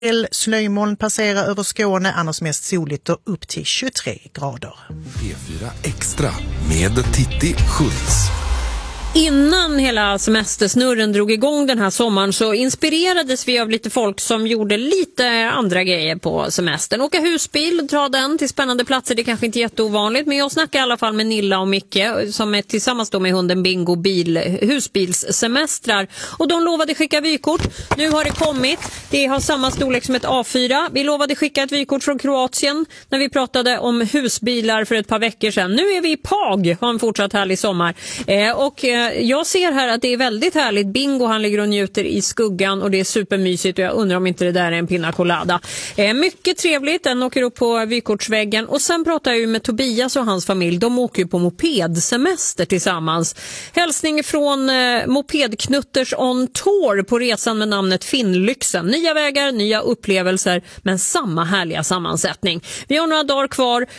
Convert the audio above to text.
Snömoln passerar över Skåne, annars mest soligt och upp till 23 grader. P4 Extra med Titti Schultz. Innan hela semestersnurren drog igång den här sommaren så inspirerades vi av lite folk som gjorde lite andra grejer på semestern. Åka husbil, dra den till spännande platser, det är kanske inte jätteovanligt, men jag snackar i alla fall med Nilla och Micke som är tillsammans då med hunden Bingo husbilssemestrar. Och de lovade skicka vykort. Nu har det kommit. Det har samma storlek som ett A4. Vi lovade skicka ett vykort från Kroatien när vi pratade om husbilar för ett par veckor sedan. Nu är vi i Pag, har en fortsatt härlig sommar. Jag ser här att det är väldigt härligt. Bingo, han ligger och njuter i skuggan och det är supermysigt och jag undrar om inte det där är en pina colada. Mycket trevligt, den åker upp på vykortsväggen och sen pratar jag ju med Tobias och hans familj. De åker ju på mopedsemester tillsammans. Hälsning från Mopedknutters on tour på resan med namnet Finnlyxen. Nya vägar, nya upplevelser men samma härliga sammansättning. Vi har några dagar kvar